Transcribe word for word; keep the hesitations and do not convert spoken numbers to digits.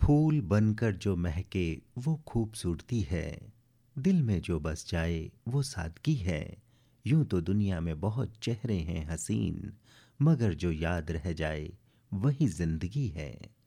फूल बनकर जो महके वो खूबसूरती है, दिल में जो बस जाए वो सादगी है। यूं तो दुनिया में बहुत चेहरे हैं हसीन, मगर जो याद रह जाए वही जिंदगी है।